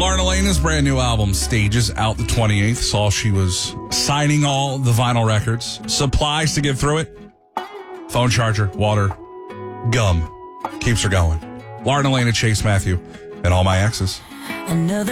Lorna Lane's brand new album, Stages, out the 28th. Saw she was signing all the vinyl records. Supplies to get through it. Phone charger, water, gum. Keeps her going. Lorna Lane and Chase Matthew and All My Exes. Another